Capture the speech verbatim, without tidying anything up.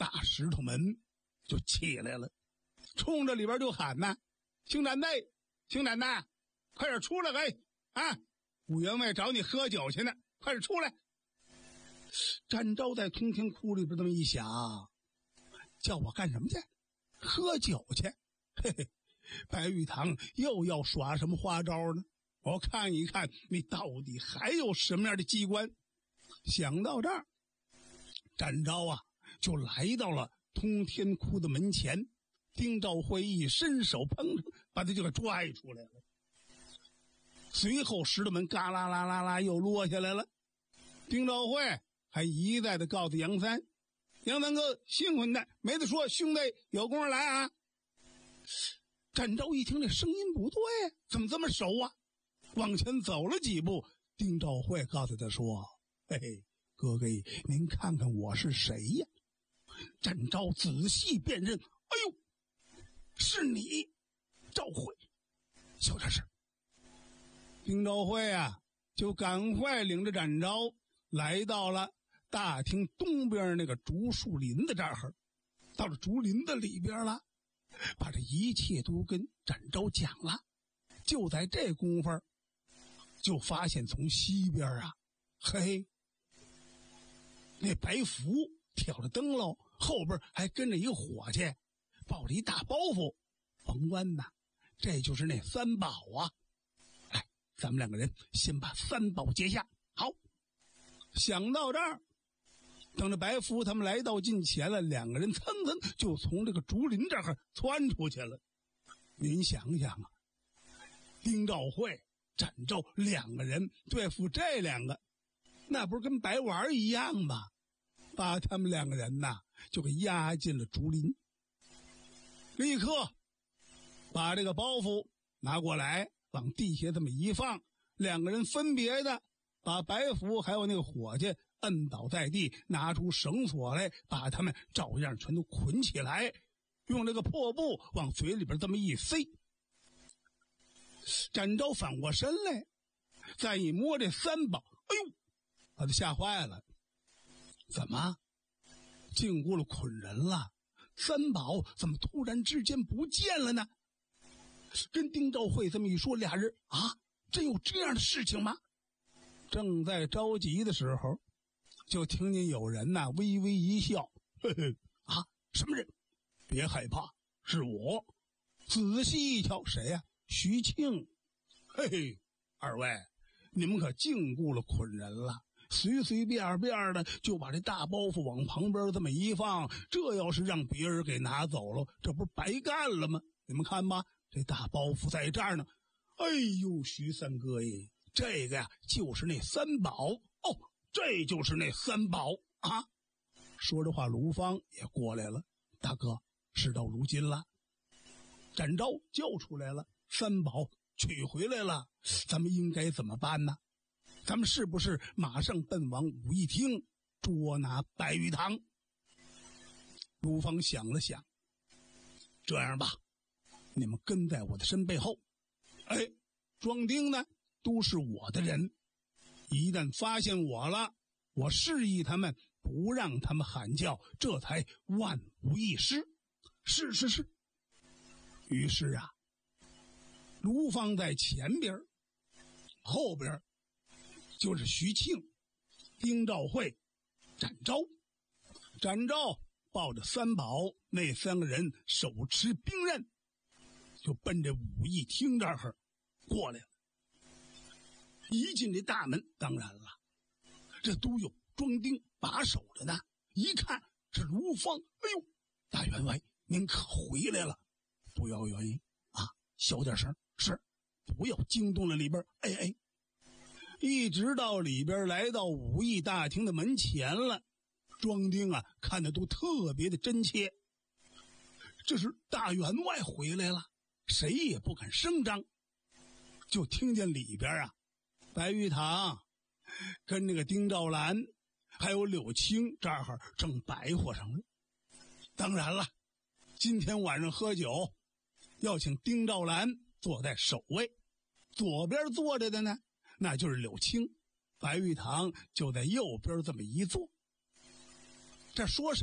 大石头门就起来了，冲着里边就喊呐：“邢奶奶，邢奶奶，快点出来！哎啊，武员外找你喝酒去呢，快点出来！”展昭在通天窟里边这么一想，叫我干什么去？喝酒去？嘿嘿，白玉堂又要耍什么花招呢？我看一看你到底还有什么样的机关。想到这儿，展昭啊就来到了通天窟的门前。丁兆会一伸手砰，把他就给拽出来了。随后石头门嘎啦啦啦啦又落下来了。丁兆会还一再的告诉杨三：“杨三哥辛苦你了，没得说，兄弟有功夫来啊。”展昭一听这声音不对，怎么这么熟啊？往前走了几步，丁兆会告诉他说：“嘿嘿，哥哥，您看看我是谁呀？”展昭仔细辨认，哎呦，是你，赵会，小点声。丁兆会啊，就赶快领着展昭来到了大厅东边那个竹树林子这儿，到了竹林子里边了，把这一切都跟展昭讲了。就在这功夫，就发现从西边啊，嘿，那白福挑着灯笼，后边还跟着一个伙计，抱着一大包袱。甭问呐，这就是那三宝啊！来，咱们两个人先把三宝接下。好，想到这儿，等着白福他们来到近前了，两个人蹭蹭就从这个竹林这儿窜出去了。您想想啊，丁兆会、展昭两个人对付这两个，那不是跟白玩一样吗？把他们两个人呐就给压进了竹林。立刻把这个包袱拿过来，往地下这么一放，两个人分别的把白福还有那个伙计摁倒在地，拿出绳索来，把他们照样全都捆起来，用这个破布往嘴里边这么一塞。展昭反过身来，再一摸这三宝，哎呦，把他吓坏了。怎么禁锢了捆人了？三宝怎么突然之间不见了呢？跟丁兆会这么一说，俩人啊，真有这样的事情吗？正在着急的时候，就听见有人呐、啊、微微一笑，嘿嘿啊，什么人？别害怕，是我。仔细一瞧，谁呀、啊？徐庆。嘿嘿，二位，你们可禁锢了捆人了。随随便便的就把这大包袱往旁边这么一放，这要是让别人给拿走了，这不是白干了吗？你们看吧，这大包袱在这儿呢。哎呦，徐三哥耶，这个呀就是那三宝哦，这就是那三宝啊！说着话，卢芳也过来了。大哥，事到如今了，展昭叫出来了，三宝取回来了，咱们应该怎么办呢？咱们是不是马上奔往武义厅捉拿白玉堂？卢芳想了想，这样吧，你们跟在我的身背后，哎，庄丁呢都是我的人，一旦发现我了，我示意他们不让他们喊叫，这才万无一失。是是是。于是啊，卢芳在前边，后边就是徐庆、丁兆会、展昭。展昭抱着三宝，那三个人手持兵刃，就奔着武义厅这儿过来了。一进这大门，当然了，这都有庄丁把守着呢。一看是卢芳，哎呦，大员外您可回来了，不要原因啊，小点声，是不要惊动了里边。哎哎，一直到里边来到武义大厅的门前了，庄丁啊看的都特别的真切。这是大员外回来了，谁也不敢声张。就听见里边啊，白玉堂跟那个丁兆兰还有柳青这儿正白活上了。当然了，今天晚上喝酒要请丁兆兰坐在首位，左边坐着的呢那就是柳青，白玉堂就在右边这么一坐。这说什